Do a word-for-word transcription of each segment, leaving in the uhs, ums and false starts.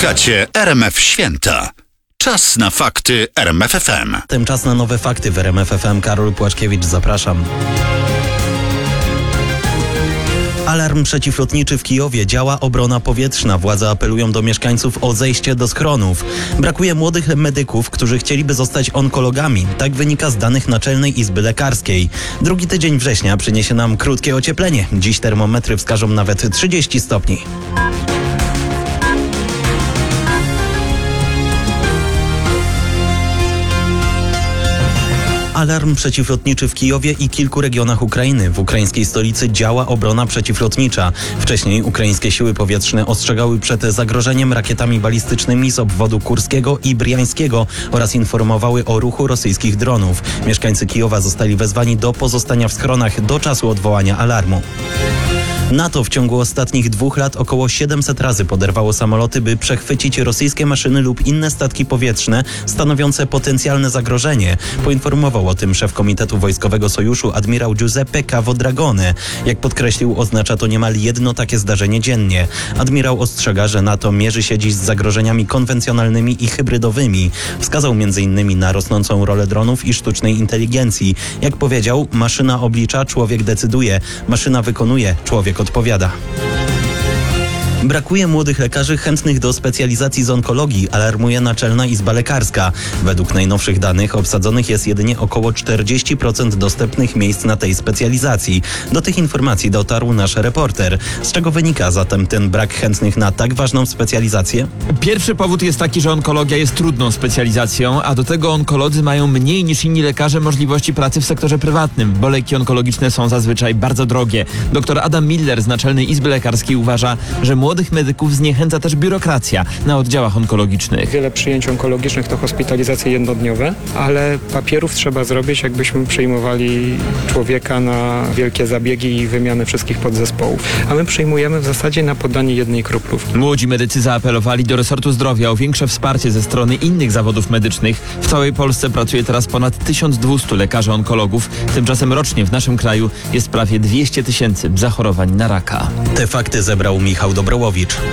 Słuchacie R M F Święta. Czas na fakty R M F F M. Czas na nowe fakty w R M F F M. Karol Płaczkiewicz, zapraszam. Alarm przeciwlotniczy w Kijowie, działa obrona powietrzna. Władze apelują do mieszkańców o zejście do schronów. Brakuje młodych medyków, którzy chcieliby zostać onkologami. Tak wynika z danych Naczelnej Izby Lekarskiej. Drugi tydzień września przyniesie nam krótkie ocieplenie. Dziś termometry wskażą nawet trzydzieści stopni. Alarm przeciwlotniczy w Kijowie i kilku regionach Ukrainy. W ukraińskiej stolicy działa obrona przeciwlotnicza. Wcześniej ukraińskie siły powietrzne ostrzegały przed zagrożeniem rakietami balistycznymi z obwodu kurskiego i briańskiego oraz informowały o ruchu rosyjskich dronów. Mieszkańcy Kijowa zostali wezwani do pozostania w schronach do czasu odwołania alarmu. NATO w ciągu ostatnich dwóch lat około siedemset razy poderwało samoloty, by przechwycić rosyjskie maszyny lub inne statki powietrzne stanowiące potencjalne zagrożenie. Poinformował o tym szef Komitetu Wojskowego Sojuszu admirał Giuseppe Cavodragone. Jak podkreślił, oznacza to niemal jedno takie zdarzenie dziennie. Admirał ostrzega, że NATO mierzy się dziś z zagrożeniami konwencjonalnymi i hybrydowymi. Wskazał między innymi na rosnącą rolę dronów i sztucznej inteligencji. Jak powiedział, maszyna oblicza, człowiek decyduje. Maszyna wykonuje, człowiek odpowiada. Brakuje młodych lekarzy chętnych do specjalizacji z onkologii, alarmuje Naczelna Izba Lekarska. Według najnowszych danych obsadzonych jest jedynie około czterdzieści procent dostępnych miejsc na tej specjalizacji. Do tych informacji dotarł nasz reporter. Z czego wynika zatem ten brak chętnych na tak ważną specjalizację? Pierwszy powód jest taki, że onkologia jest trudną specjalizacją, a do tego onkolodzy mają mniej niż inni lekarze możliwości pracy w sektorze prywatnym, bo leki onkologiczne są zazwyczaj bardzo drogie. Doktor Adam Miller z Naczelnej Izby Lekarskiej uważa, że młodych medyków zniechęca też biurokracja na oddziałach onkologicznych. Wiele przyjęć onkologicznych to hospitalizacje jednodniowe, ale papierów trzeba zrobić, jakbyśmy przyjmowali człowieka na wielkie zabiegi i wymianę wszystkich podzespołów. A my przyjmujemy w zasadzie na podanie jednej kroplówki. Młodzi medycy zaapelowali do resortu zdrowia o większe wsparcie ze strony innych zawodów medycznych. W całej Polsce pracuje teraz ponad tysiąc dwieście lekarzy onkologów. Tymczasem rocznie w naszym kraju jest prawie dwieście tysięcy zachorowań na raka. Te fakty zebrał Michał Dobrołowicz.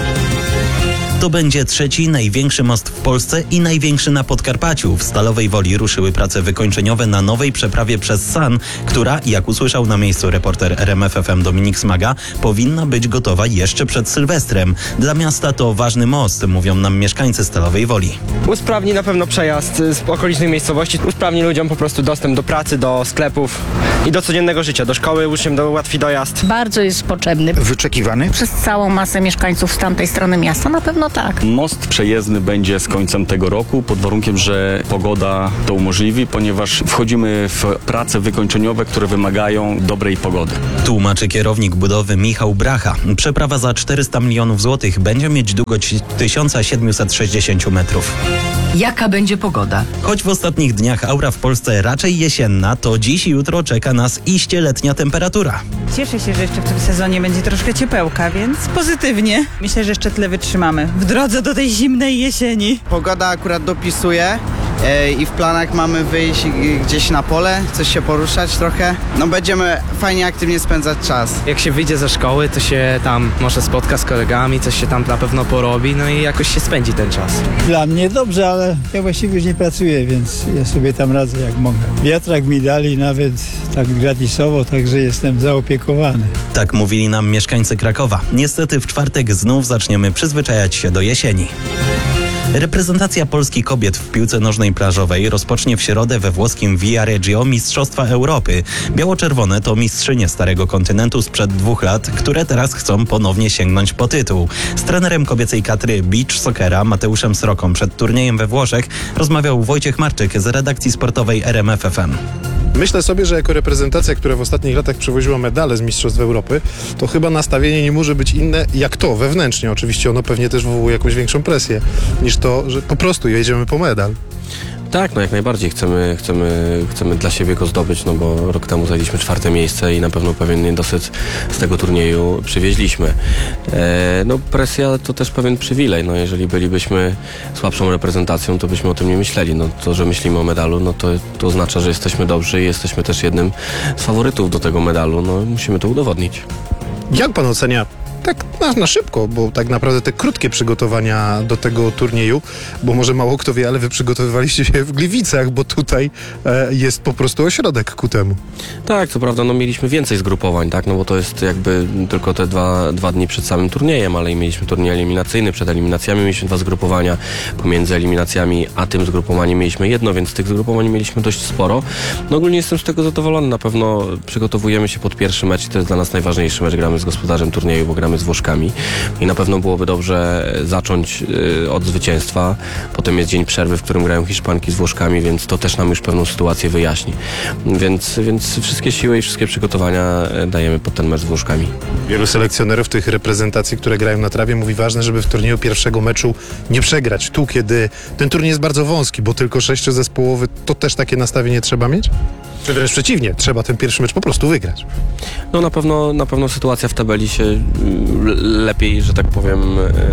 To będzie trzeci największy most w Polsce i największy na Podkarpaciu. W Stalowej Woli ruszyły prace wykończeniowe na nowej przeprawie przez San, która, jak usłyszał na miejscu reporter R M F F M Dominik Smaga, powinna być gotowa jeszcze przed Sylwestrem. Dla miasta to ważny most, mówią nam mieszkańcy Stalowej Woli. Usprawni na pewno przejazd z okolicznych miejscowości, usprawni ludziom po prostu dostęp do pracy, do sklepów i do codziennego życia, do szkoły, uczniom do ułatwi dojazd. Bardzo jest potrzebny. Wyczekiwany? Przez całą masę mieszkańców z tamtej strony miasta na pewno tak. Most przejezdny będzie z końcem tego roku, pod warunkiem, że pogoda to umożliwi, ponieważ wchodzimy w prace wykończeniowe, które wymagają dobrej pogody. Tłumaczy kierownik budowy Michał Bracha. Przeprawa za czterysta milionów złotych będzie mieć długość tysiąc siedemset sześćdziesiąt metrów. Jaka będzie pogoda? Choć w ostatnich dniach aura w Polsce raczej jesienna, to dziś i jutro czeka nas iście letnia temperatura. Cieszę się, że jeszcze w tym sezonie będzie troszkę ciepełka, więc pozytywnie. Myślę, że jeszcze tyle wytrzymamy w drodze do tej zimnej jesieni. Pogoda akurat dopisuje e, i w planach mamy wyjść gdzieś na pole, coś się poruszać trochę. No będziemy fajnie, aktywnie spędzać czas. Jak się wyjdzie ze szkoły, to się tam może spotka z kolegami, coś się tam na pewno porobi, no i jakoś się spędzi ten czas. Dla mnie dobrze, ale ja właściwie już nie pracuję, więc ja sobie tam radzę jak mogę. Wiatrak mi dali nawet tak gratisowo, także jestem zaopiekowany. Tak mówili nam mieszkańcy Krakowa. Niestety w czwartek znów zaczniemy przyzwyczajać się do jesieni. Reprezentacja Polski kobiet w piłce nożnej plażowej rozpocznie w środę we włoskim Viareggio Mistrzostwa Europy. Biało-czerwone to mistrzynie Starego Kontynentu sprzed dwóch lat, które teraz chcą ponownie sięgnąć po tytuł. Z trenerem kobiecej kadry beach soccera Mateuszem Sroką przed turniejem we Włoszech rozmawiał Wojciech Marczyk z redakcji sportowej R M F F M. Myślę sobie, że jako reprezentacja, która w ostatnich latach przywoziła medale z Mistrzostw Europy, to chyba nastawienie nie może być inne jak to, wewnętrznie. Oczywiście ono pewnie też wywołuje jakąś większą presję niż to, że po prostu jedziemy po medal. Tak, no jak najbardziej chcemy, chcemy, chcemy dla siebie go zdobyć, no bo rok temu zajęliśmy czwarte miejsce i na pewno pewien niedosyt z tego turnieju przywieźliśmy. E, no presja to też pewien przywilej, no jeżeli bylibyśmy słabszą reprezentacją, to byśmy o tym nie myśleli. No to, że myślimy o medalu, no to, to oznacza, że jesteśmy dobrzy i jesteśmy też jednym z faworytów do tego medalu, no musimy to udowodnić. Jak pan ocenia tak na, na szybko, bo tak naprawdę te krótkie przygotowania do tego turnieju, bo może mało kto wie, ale wy przygotowywaliście się w Gliwicach, bo tutaj e, jest po prostu ośrodek ku temu. Tak, co prawda, no mieliśmy więcej zgrupowań, tak, no bo to jest jakby tylko te dwa, dwa dni przed samym turniejem, ale i mieliśmy turniej eliminacyjny, przed eliminacjami mieliśmy dwa zgrupowania, pomiędzy eliminacjami a tym zgrupowaniem mieliśmy jedno, więc tych zgrupowań mieliśmy dość sporo. No ogólnie jestem z tego zadowolony, na pewno przygotowujemy się pod pierwszy mecz i to jest dla nas najważniejszy mecz, gramy z gospodarzem turnieju, bo gramy z Włoszkami i na pewno byłoby dobrze zacząć y, od zwycięstwa, potem jest dzień przerwy, w którym grają Hiszpanki z Włoszkami, więc to też nam już pewną sytuację wyjaśni, więc, więc wszystkie siły i wszystkie przygotowania dajemy pod ten mecz z Włoszkami. Wielu selekcjonerów tych reprezentacji, które grają na trawie, mówi ważne, żeby w turnieju pierwszego meczu nie przegrać. Tu, kiedy ten turniej jest bardzo wąski, bo tylko sześciozespołowy, to też takie nastawienie trzeba mieć? Czy wręcz przeciwnie, trzeba ten pierwszy mecz po prostu wygrać? No na pewno, na pewno sytuacja w tabeli się lepiej, że tak powiem,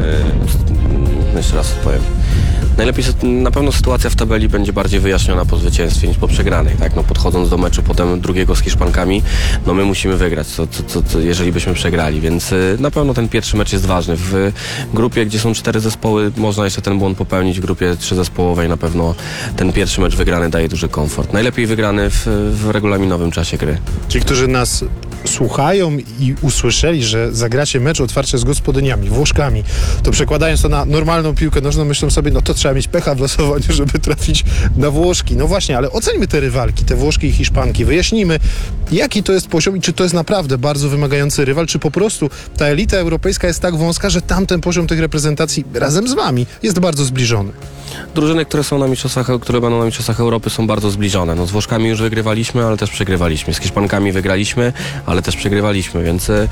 yy, jeszcze raz powiem. Najlepiej, na pewno sytuacja w tabeli będzie bardziej wyjaśniona po zwycięstwie niż po przegranej, tak? No podchodząc do meczu potem drugiego z Hiszpankami, no my musimy wygrać, co, co, co, co, jeżeli byśmy przegrali, więc y, na pewno ten pierwszy mecz jest ważny. W grupie, gdzie są cztery zespoły, można jeszcze ten błąd popełnić, w grupie trzyzespołowej na pewno ten pierwszy mecz wygrany daje duży komfort. Najlepiej wygrany w, w regulaminowym czasie gry. Ci, którzy nas słuchają i usłyszeli, że zagracie mecz otwarcie z gospodyniami, Włoszkami, to przekładając to na normalną piłkę nożną, myślą sobie, no to trzeba mieć pecha w losowaniu, żeby trafić na Włoszki. No właśnie, ale oceńmy te rywalki, te Włoszki i Hiszpanki. Wyjaśnijmy, jaki to jest poziom i czy to jest naprawdę bardzo wymagający rywal, czy po prostu ta elita europejska jest tak wąska, że tamten poziom tych reprezentacji razem z wami jest bardzo zbliżony. Drużyny, które są na mistrzostwach, które będą na mistrzostwach Europy, są bardzo zbliżone. No z Włoszkami już wygrywaliśmy, ale też przegrywaliśmy. Z Hiszpankami wygraliśmy, ale też przegrywaliśmy, więc yy,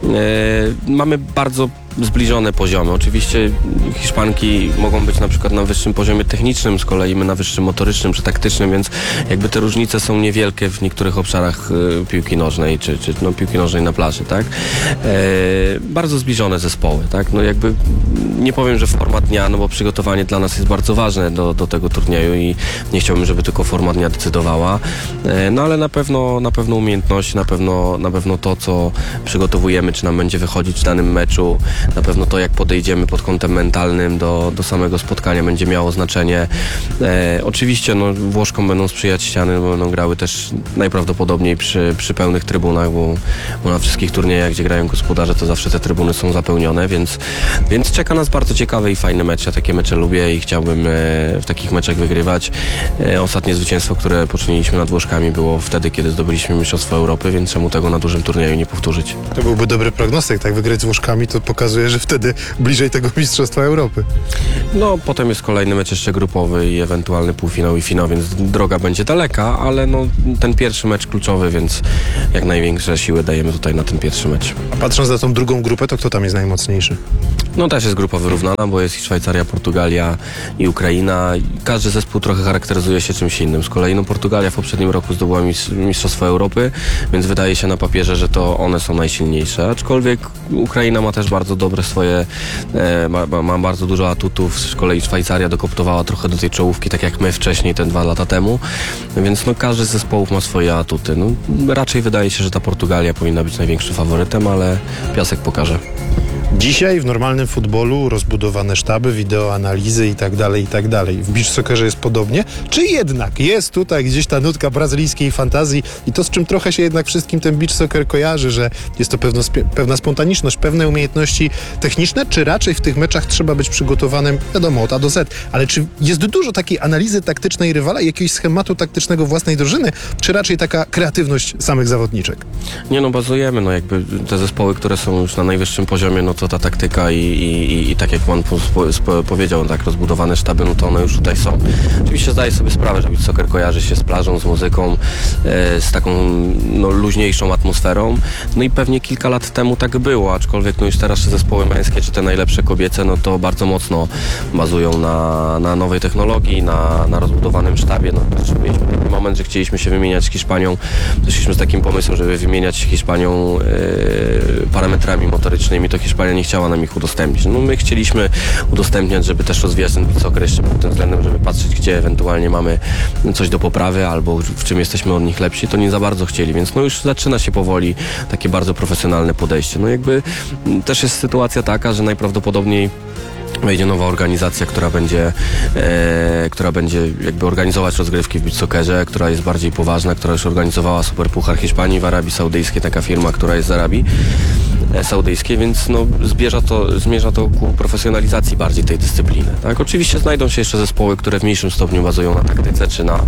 mamy bardzo zbliżone poziomy. Oczywiście Hiszpanki mogą być na przykład na wyższym poziomie technicznym, z kolei my na wyższym motorycznym czy taktycznym, więc jakby te różnice są niewielkie w niektórych obszarach y, piłki nożnej, czy, czy no, piłki nożnej na plaży, tak? E, bardzo zbliżone zespoły, tak? No jakby nie powiem, że forma dnia, no bo przygotowanie dla nas jest bardzo ważne do, do tego turnieju i nie chciałbym, żeby tylko forma dnia decydowała, e, no ale na pewno, na pewno umiejętności, na pewno, na pewno to, co przygotowujemy, czy nam będzie wychodzić w danym meczu, na pewno to, jak podejdziemy pod kątem mentalnym do, do samego spotkania, będzie miało znaczenie. E, oczywiście no, Włoszkom będą sprzyjać ściany, bo będą grały też najprawdopodobniej przy, przy pełnych trybunach, bo, bo na wszystkich turniejach, gdzie grają gospodarze, to zawsze te trybuny są zapełnione, więc, więc czeka nas bardzo ciekawy i fajny mecz. Ja takie mecze lubię i chciałbym e, w takich meczach wygrywać. E, ostatnie zwycięstwo, które poczyniliśmy nad Włoszkami, było wtedy, kiedy zdobyliśmy Mistrzostwo Europy, więc czemu tego na dużym turnieju nie powtórzyć? To byłby dobry prognostyk, tak wygrać z Włoszkami, to pokazuje, że wtedy bliżej tego Mistrzostwa Europy. No, potem jest kolejny mecz jeszcze grupowy i ewentualny półfinał i finał, więc droga będzie daleka, ale no, ten pierwszy mecz kluczowy, więc jak największe siły dajemy tutaj na ten pierwszy mecz. A patrząc na tą drugą grupę, to kto tam jest najmocniejszy? No też jest grupa wyrównana, bo jest Szwajcaria, Portugalia i Ukraina. Każdy zespół trochę charakteryzuje się czymś innym. Z kolei no, Portugalia w poprzednim roku zdobyła Mistrzostwo Europy, więc wydaje się na papierze, że to one są najsilniejsze. Aczkolwiek Ukraina ma też bardzo dobre swoje, e, ma, ma bardzo dużo atutów. Z kolei Szwajcaria dokoptowała trochę do tej czołówki, tak jak my wcześniej, te dwa lata temu. Więc no, każdy z zespołów ma swoje atuty. No, raczej wydaje się, że ta Portugalia powinna być największym faworytem, ale piasek pokaże. Dzisiaj w normalnym futbolu rozbudowane sztaby, wideoanalizy i tak dalej, i tak dalej. W beach soccerze jest podobnie? Czy jednak jest tutaj gdzieś ta nutka brazylijskiej fantazji i to, z czym trochę się jednak wszystkim ten beach soccer kojarzy, że jest to pewno, pewna spontaniczność, pewne umiejętności techniczne, czy raczej w tych meczach trzeba być przygotowanym, wiadomo, od A do Z, ale czy jest dużo takiej analizy taktycznej rywala i jakiegoś schematu taktycznego własnej drużyny, czy raczej taka kreatywność samych zawodniczek? Nie no, bazujemy, no jakby te zespoły, które są już na najwyższym poziomie, no to ta taktyka i, i, i tak jak pan po, po, powiedział, tak, rozbudowane sztaby, no to one już tutaj są. Oczywiście zdaję sobie sprawę, że beach soccer kojarzy się z plażą, z muzyką, e, z taką no, luźniejszą atmosferą, no i pewnie kilka lat temu tak było, aczkolwiek no już teraz zespoły męskie, czy te najlepsze kobiece, no to bardzo mocno bazują na, na nowej technologii, na, na rozbudowanym sztabie. No, mieliśmy taki moment, że chcieliśmy się wymieniać z Hiszpanią, doszliśmy z takim pomysłem, żeby wymieniać Hiszpanią e, parametrami motorycznymi, to Hiszpania Soccer nie chciała nam ich udostępnić. No my chcieliśmy udostępniać, żeby też rozwijać ten beach soccer jeszcze pod tym względem, żeby patrzeć, gdzie ewentualnie mamy coś do poprawy albo w czym jesteśmy od nich lepsi, to nie za bardzo chcieli, więc no już zaczyna się powoli takie bardzo profesjonalne podejście. No jakby też jest sytuacja taka, że najprawdopodobniej wejdzie nowa organizacja, która będzie, e, która będzie jakby organizować rozgrywki w beach soccerze, która jest bardziej poważna, która już organizowała Superpuchar Hiszpanii w Arabii Saudyjskiej, taka firma, która jest z Arabii Saudyjskiej, więc no, zmierza to, zmierza to ku profesjonalizacji bardziej tej dyscypliny. Tak? Oczywiście znajdą się jeszcze zespoły, które w mniejszym stopniu bazują na taktyce, czy na,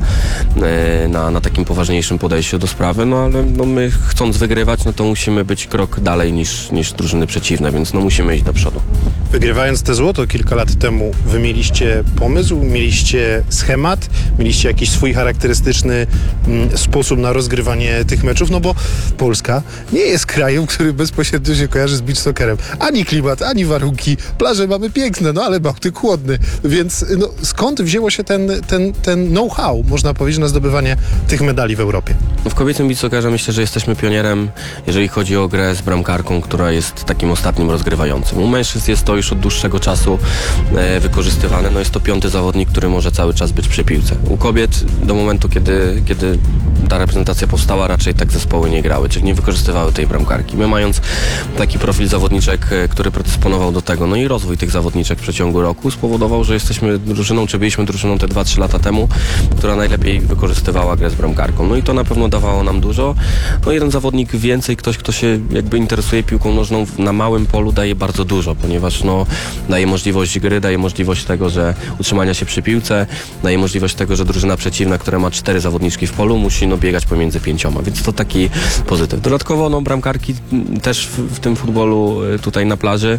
e, na, na takim poważniejszym podejściu do sprawy, no ale no, my chcąc wygrywać, no to musimy być krok dalej niż, niż drużyny przeciwne, więc no musimy iść do przodu. Wygrywając te złoto kilka lat temu, wy mieliście pomysł, mieliście schemat, mieliście jakiś swój charakterystyczny mm, sposób na rozgrywanie tych meczów, no bo Polska nie jest krajem, który bezpośrednio się kojarzy z beach soccerem. Ani klimat, ani warunki. Plaże mamy piękne, no ale Bałtyk chłodny. Więc no, skąd wzięło się ten, ten, ten know-how, można powiedzieć, na zdobywanie tych medali w Europie? No w kobiecym beach soccerze myślę, że jesteśmy pionierem, jeżeli chodzi o grę z bramkarką, która jest takim ostatnim rozgrywającym. U mężczyzn jest to już od dłuższego czasu e, wykorzystywane. No jest to piąty zawodnik, który może cały czas być przy piłce. U kobiet do momentu, kiedy, kiedy ta reprezentacja powstała, raczej tak zespoły nie grały, czyli nie wykorzystywały tej bramkarki. My mając taki profil zawodniczek, który predysponował do tego, no i rozwój tych zawodniczek w przeciągu roku spowodował, że jesteśmy drużyną, czy byliśmy drużyną te dwa trzy lata temu, która najlepiej wykorzystywała grę z bramkarką. No i to na pewno dawało nam dużo. No jeden zawodnik więcej, ktoś, kto się jakby interesuje piłką nożną na małym polu, daje bardzo dużo, ponieważ no daje możliwość gry, daje możliwość tego, że utrzymania się przy piłce, daje możliwość tego, że drużyna przeciwna, która ma cztery zawodniczki w polu, musi no biegać pomiędzy pięcioma, więc to taki pozytyw. Dodatkowo no bramkarki też w, w tym futbolu tutaj na plaży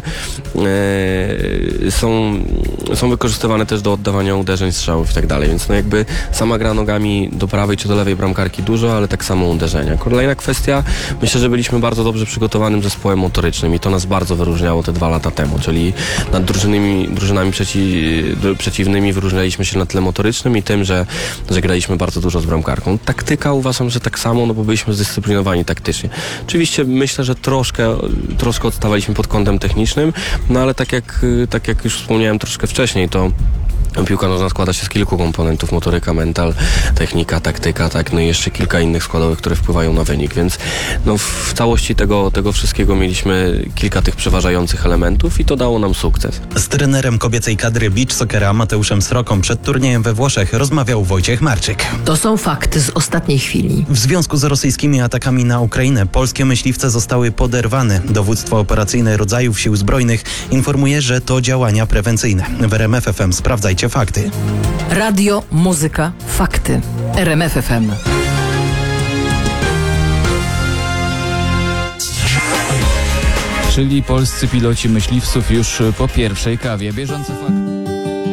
e, są, są wykorzystywane też do oddawania uderzeń, strzałów i tak dalej, więc no jakby sama gra nogami do prawej czy do lewej bramkarki dużo, ale tak samo uderzenia. Kolejna kwestia, myślę, że byliśmy bardzo dobrze przygotowanym zespołem motorycznym i to nas bardzo wyróżniało te dwa lata temu, czyli nad drużynami, drużynami przeci, przeciwnymi wyróżnialiśmy się na tle motorycznym i tym, że, że graliśmy bardzo dużo z bramkarką. Taktyka uważam, że tak samo, no bo byliśmy zdyscyplinowani taktycznie. Oczywiście myślę, że troszkę, troszkę odstawaliśmy pod kątem technicznym, no ale tak jak, tak jak już wspomniałem troszkę wcześniej, to piłka nożna składa się z kilku komponentów: motoryka, mental, technika, taktyka, tak, no i jeszcze kilka innych składowych, które wpływają na wynik, więc no w całości tego, tego wszystkiego mieliśmy kilka tych przeważających elementów i to dało nam sukces. Z trenerem kobiecej kadry beach soccera Mateuszem Sroką przed turniejem we Włoszech rozmawiał Wojciech Marczyk. To są fakty z ostatniej chwili. W związku z rosyjskimi atakami na Ukrainę polskie myśliwce zostały poderwane. Dowództwo operacyjne rodzajów sił zbrojnych informuje, że to działania prewencyjne. W R M F F M sprawdzajcie fakty. Radio, muzyka, fakty. R M F F M. Czyli polscy piloci myśliwców już po pierwszej kawie. Bieżące fakty.